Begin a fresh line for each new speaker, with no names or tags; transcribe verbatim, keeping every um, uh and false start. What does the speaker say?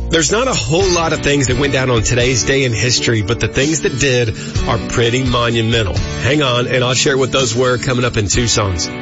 There's not a whole lot of things that went down on today's day in history, but the things that did are pretty monumental. Hang on, and I'll share what those were coming up in two songs.